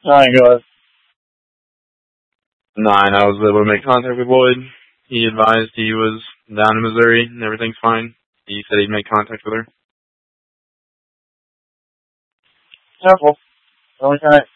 9, go ahead. 9, I was able to make contact with Lloyd. He advised he was down in Missouri and everything's fine. He said he'd make contact with her. Careful. Only kind of